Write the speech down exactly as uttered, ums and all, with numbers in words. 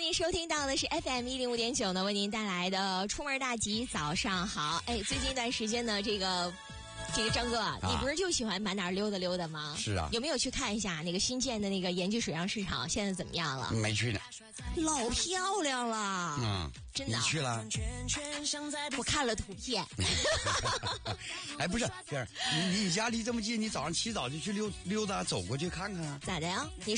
迎收听到的是 F M 一零五点九呢，为您带来的出门大吉，早上好。哎，最近一段时间呢，这个这个张哥，啊、你不是就喜欢满哪儿溜达溜达吗？ 是啊。 有没有去看一下那个新建的那个延吉水上市场现在怎么样了？ 没去呢。 老漂亮了。 嗯， 真的。 你去了？ 我看了图片。 哎，不是，这样，你你家离这么近，你早上起早就去溜溜达走过去看看啊？ 咋的呀？你